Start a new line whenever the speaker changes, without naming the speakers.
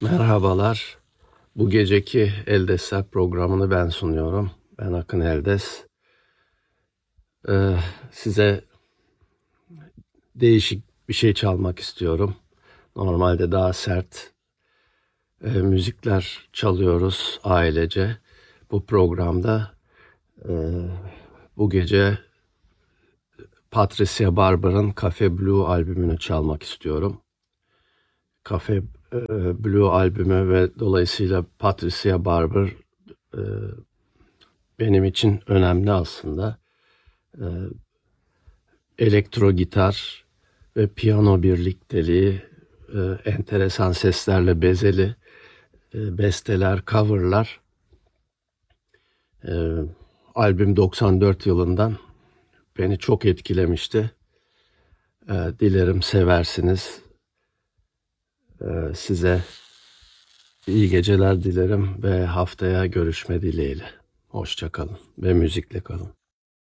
Merhabalar. Bu geceki Eldesler programını ben sunuyorum. Ben Akın Eldes. Size değişik bir şey çalmak istiyorum. Normalde daha sert müzikler çalıyoruz ailece. Bu programda bu gece Patricia Barber'ın Cafe Blue albümünü çalmak istiyorum. Cafe Blue albümü ve dolayısıyla Patricia Barber benim için önemli aslında. Elektro gitar ve piyano birlikteliği, enteresan seslerle bezeli besteler, coverlar. Albüm 94 yılından beni çok etkilemişti. Dilerim seversiniz. Size iyi geceler dilerim ve haftaya görüşme dileğiyle. Hoşça kalın ve müzikle kalın.